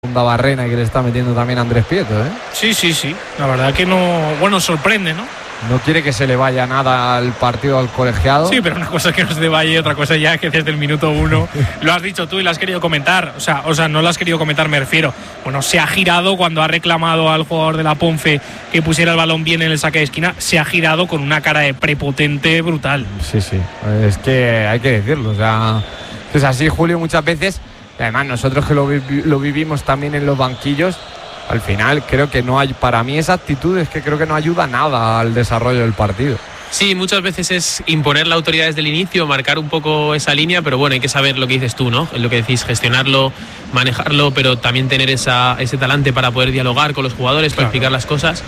Barrena y que le está metiendo también a Andrés Prieto, ¿eh? Sí. La verdad que no, bueno, sorprende, ¿no? No quiere que se le vaya nada al partido al colegiado. Sí, pero una cosa es que no se te vaya y otra cosa ya que desde el minuto 1 lo has dicho tú y lo has querido comentar. O sea, no lo has querido comentar, me refiero. Bueno, se ha girado cuando ha reclamado al jugador de la Ponfe que pusiera el balón bien en el saque de esquina. Se ha girado con una cara de prepotente brutal. Sí. Es que hay que decirlo. O sea, es así, Julio, muchas veces. Y además, nosotros que lo vivimos también en los banquillos. Al final creo que no hay, para mí esa actitud es que creo que no ayuda nada al desarrollo del partido. Sí, muchas veces es imponer la autoridad desde el inicio, marcar un poco esa línea, pero bueno, hay que saber lo que dices tú, ¿no? Lo que decís, gestionarlo, manejarlo, pero también tener ese talante para poder dialogar con los jugadores, para explicar las cosas.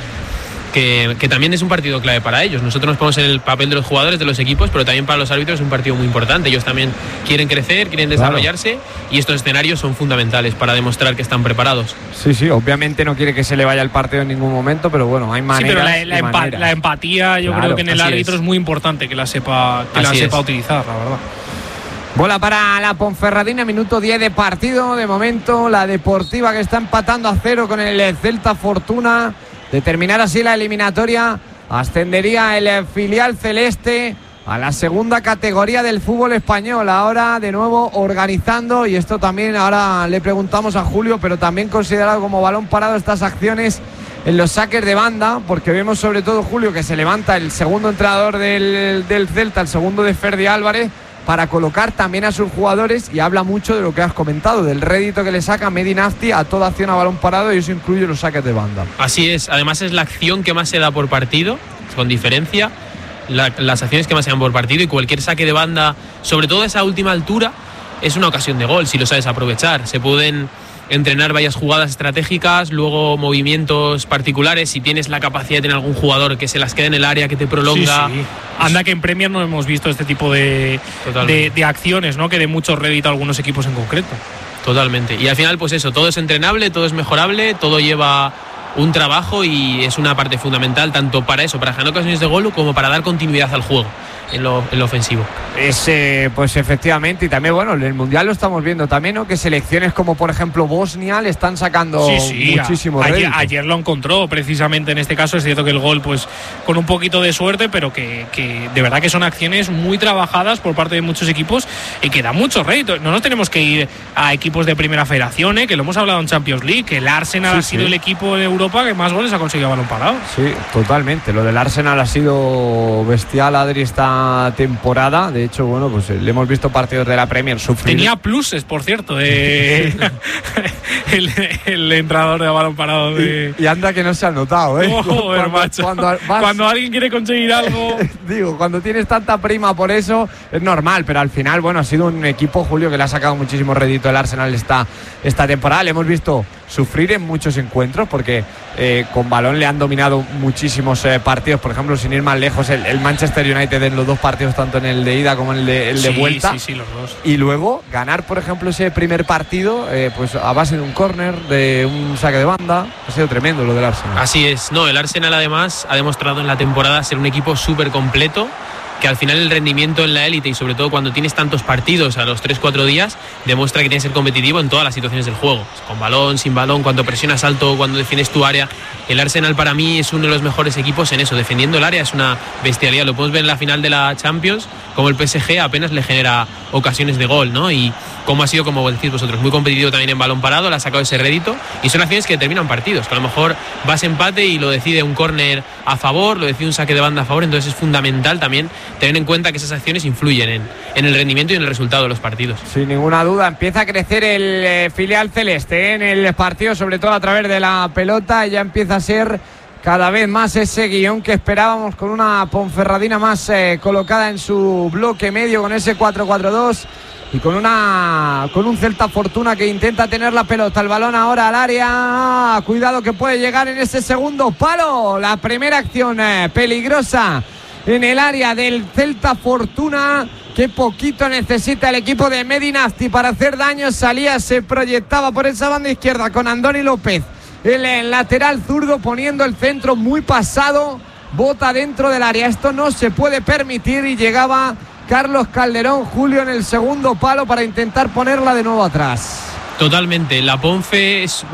Que también es un partido clave para ellos. Nosotros nos ponemos en el papel de los jugadores, de los equipos, pero también para los árbitros es un partido muy importante. Ellos también quieren crecer, quieren desarrollarse, y estos escenarios son fundamentales para demostrar que están preparados. Sí, obviamente no quiere que se le vaya el partido en ningún momento, pero bueno, hay maneras. Sí, pero la empatía yo creo que en el árbitro es muy importante que la sepa utilizar, la verdad. Bola para la Ponferradina, minuto 10 de partido. De momento la Deportiva que está empatando a 0 con el Celta Fortuna. De terminar así la eliminatoria, ascendería el filial celeste a la segunda categoría del fútbol español. Ahora de nuevo organizando, y esto también ahora le preguntamos a Julio, pero también considerado como balón parado estas acciones en los saques de banda, porque vemos sobre todo, Julio, que se levanta el segundo entrenador del Celta, el segundo de Ferdi Álvarez, para colocar también a sus jugadores, y habla mucho de lo que has comentado, del rédito que le saca Medi Nafti a toda acción a balón parado, y eso incluye los saques de banda. Así es, además es la acción que más se da por partido, con diferencia, las acciones que más se dan por partido, y cualquier saque de banda, sobre todo a esa última altura, es una ocasión de gol, si lo sabes aprovechar. Se pueden entrenar varias jugadas estratégicas, luego movimientos particulares, si tienes la capacidad de tener algún jugador que se las quede en el área, que te prolonga. Sí. Anda que en Premier no hemos visto este tipo de acciones, ¿no? Que de mucho rédito a algunos equipos en concreto. Totalmente. Y al final, pues eso, todo es entrenable, todo es mejorable, todo lleva un trabajo, y es una parte fundamental tanto para eso, para generar ocasiones de gol, como para dar continuidad al juego en lo ofensivo. Pues efectivamente, y también, bueno, en el Mundial lo estamos viendo también, ¿no? Que selecciones como por ejemplo Bosnia le están sacando muchísimo rédito. Ayer lo encontró precisamente en este caso. Es cierto que el gol pues con un poquito de suerte, pero que de verdad que son acciones muy trabajadas por parte de muchos equipos y que da mucho rédito. No nos tenemos que ir a equipos de primera federación, que lo hemos hablado en Champions League, que el Arsenal ha sido el equipo de Europa que más goles ha conseguido a balón parado. Sí, totalmente. Lo del Arsenal ha sido bestial, Adri, esta temporada. De hecho, bueno, pues le hemos visto partidos de la Premier sufrir. Tenía pluses, por cierto, el entrenador de balón parado. Y anda que no se ha notado, ¿eh? Cuando alguien quiere conseguir algo. Digo, cuando tienes tanta prima por eso, es normal, pero al final, bueno, ha sido un equipo, Julio, que le ha sacado muchísimo rédito el Arsenal esta temporada. Le hemos visto sufrir en muchos encuentros, porque con balón le han dominado muchísimos partidos. Por ejemplo, sin ir más lejos, el Manchester United en los dos partidos, tanto en el de ida como en el de vuelta. Sí, los dos. Y luego ganar, por ejemplo, ese primer partido pues a base de un córner, de un saque de banda. Ha sido tremendo lo del Arsenal. Así es. No, el Arsenal además ha demostrado en la temporada ser un equipo súper completo, que al final el rendimiento en la élite, y sobre todo cuando tienes tantos partidos a los 3-4 días, demuestra que tienes que ser competitivo en todas las situaciones del juego, con balón, sin balón, cuando presionas alto, cuando defiendes tu área. El Arsenal para mí es uno de los mejores equipos en eso, defendiendo el área. Es una bestialidad, lo podemos ver en la final de la Champions, como el PSG apenas le genera ocasiones de gol, ¿no? Y como ha sido, como decís vosotros, muy competitivo también en balón parado, le ha sacado ese rédito, y son acciones que determinan partidos, que a lo mejor vas empate y lo decide un córner a favor, lo decide un saque de banda a favor. Entonces es fundamental también tener en cuenta que esas acciones influyen en el rendimiento y en el resultado de los partidos. Sin ninguna duda, empieza a crecer el filial celeste en el partido, sobre todo a través de la pelota, y ya empieza a ser cada vez más ese guión que esperábamos, con una Ponferradina más colocada en su bloque medio, con ese 4-4-2, y con un Celta Fortuna que intenta tener la pelota. El balón ahora al área, cuidado que puede llegar en ese segundo palo. La primera acción peligrosa en el área del Celta Fortuna. Qué poquito necesita el equipo de Medi Nafti para hacer daño. Se proyectaba por esa banda izquierda con Andoni López, el lateral zurdo, poniendo el centro muy pasado, bota dentro del área. Esto no se puede permitir, y llegaba Carlos Calderón, Julio, en el segundo palo para intentar ponerla de nuevo atrás. Totalmente. La Ponfe es